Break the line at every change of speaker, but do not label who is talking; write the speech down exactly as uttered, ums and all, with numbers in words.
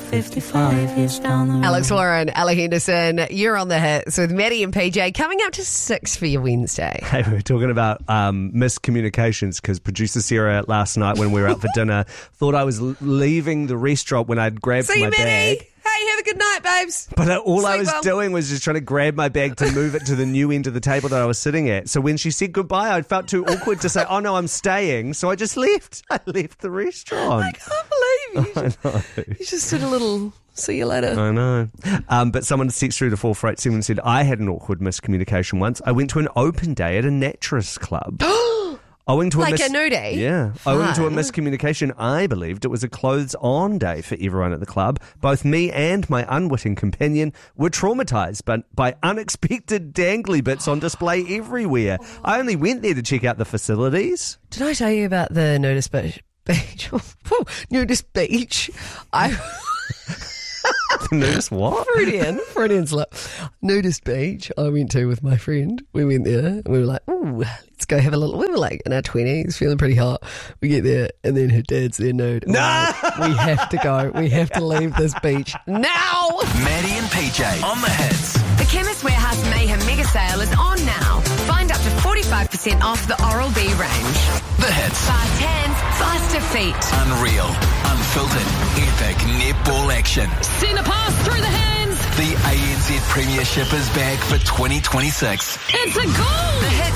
fifty-five years down the road.
Alex Warren, Ella Henderson, you're on the hits with Maddie and P J coming up to six for your Wednesday.
Hey, we were talking about um, miscommunications because producer Sarah last night when we were out for dinner thought I was l- leaving the restaurant when I'd grabbed
See
my
you, Maddie.
bag.
Hey, have a good night, babes.
But uh, all I
Sleep
was
well.
doing was just trying to grab my bag to move it to the new end of the table that I was sitting at. So when she said goodbye, I felt too awkward to say, oh no, I'm staying. So I just left. I left the restaurant.
I can't believe you.
I know.
You just did a little see you later.
I know. Um, but someone texted through to four four eight seven and said, I had an awkward miscommunication once. I went to an open day at a naturist club. Owing to
Like
a, mis-
a nudie?
Yeah. Owing to a
Fun.
miscommunication, I believed it was a clothes-on day for everyone at the club. Both me and my unwitting companion were traumatised but by unexpected dangly bits on display everywhere. I only went there to check out the facilities.
Did I tell you about the nudist beach? beach? Nudist beach. I...
Nudist what?
Freudian, Freudian slip. Nudist beach I went to with my friend. We went there and we were like, ooh, let's go have a little, we were like in our twenties, feeling pretty hot. We get there and then her dad's there nude. And
No!
we're like, we have to go. We have to leave this beach now.
Maddie and P J on the hits.
The Chemist Warehouse Mayhem Mega Sale is on now. Find up to forty-five percent off the Oral-B range.
The hits.
Fast hands, faster feet.
Unreal, unfiltered, epic netball action.
Send a pass through the hands.
The A N Z Premiership is back for twenty twenty-six.
It's a goal. The hits